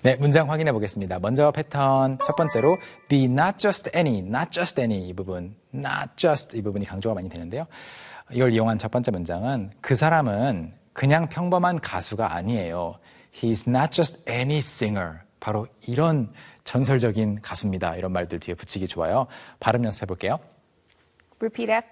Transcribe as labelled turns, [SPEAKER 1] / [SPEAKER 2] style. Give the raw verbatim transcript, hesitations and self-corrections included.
[SPEAKER 1] 네, 문장 확인해 보겠습니다. 먼저 패턴 첫 번째로 be not just any, not just any 이 부분, not just 이 부분이 강조가 많이 되는데요. 이걸 이용한 첫 번째 문장은 그 사람은 그냥 평범한 가수가 아니에요. He's not just any singer. 바로 이런 전설적인 가수입니다. 이런 말들 뒤에 붙이기 좋아요. 발음 연습해 볼게요.
[SPEAKER 2] Repeat after